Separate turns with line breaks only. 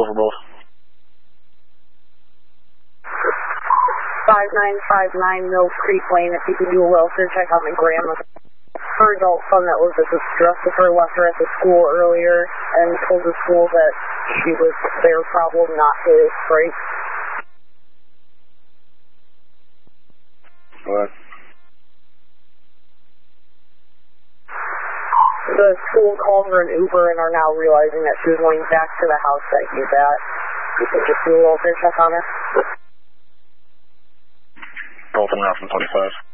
over both.
5959 Mills Creek Lane, if you could do a welfare check on the grandma. Her adult son that was at the stress with her left her at the school earlier and told the school that she was their problem, not his, right?
What?
The school called her an Uber and are now realizing that she was going back to the house that he's at. You could just do a welfare check on her.
Both of them are from 25.